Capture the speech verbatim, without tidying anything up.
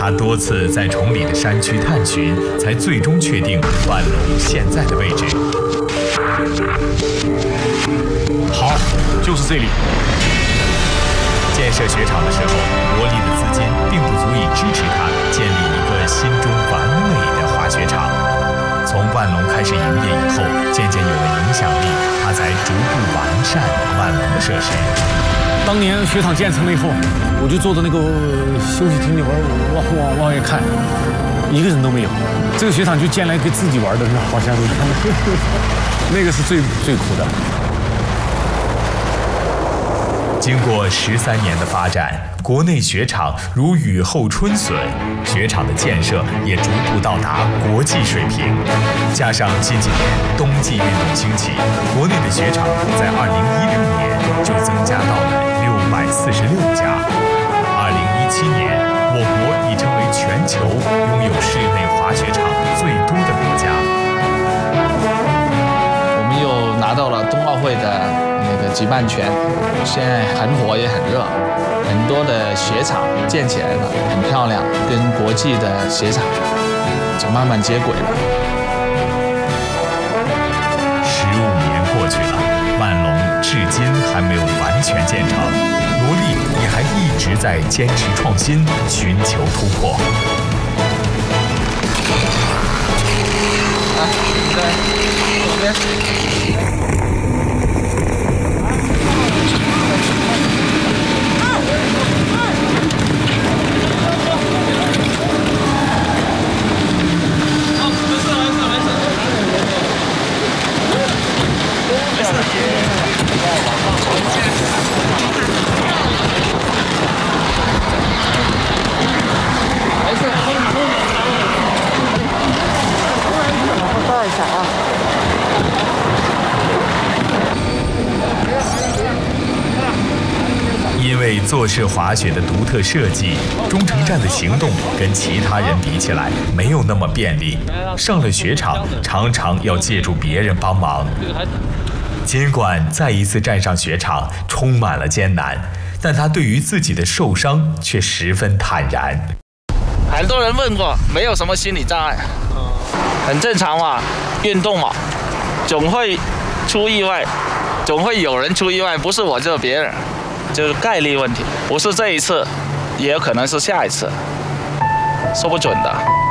他多次在崇礼的山区探寻，才最终确定万隆现在的位置。 好，就是这里。 建设雪场的时候，国立的资金并不足以支持他建立一个心中完美的滑雪场。从万隆开始营业以后，渐渐有了影响力，他才逐步完善万隆的设施。 当年雪场建成了以后，我就坐在那个休息厅里边，往往往外看，一个人都没有。这个雪场就建来给自己玩的，好像那个是最最苦的。 经过十三年的发展，国内雪场如雨后春笋，雪场的建设也逐步到达国际水平。加上近几年冬季运动兴起，国内的雪场在二零一六年就增加到了六百四十六家。二零一七年，我国已成为全球拥有室内滑雪场最多的国家。 我们又拿到了冬奥会的那个举办权，现在很火也很热，很多的雪场建起来了，很漂亮，跟国际的雪场就慢慢接轨了。 十五年过去了，万隆至今还没有完全建成，罗力也还一直在坚持创新，寻求突破。 啊，对，这边。 因为坐式滑雪的独特设计，中城站的行动跟其他人比起来没有那么便利。上了雪场，常常要借助别人帮忙。尽管再一次站上雪场充满了艰难，但他对于自己的受伤却十分坦然。 很多人问过，没有什么心理障碍，很正常嘛，运动嘛，总会出意外，总会有人出意外，不是我就是别人。就是概率问题，不是这一次，也有可能是下一次，说不准的。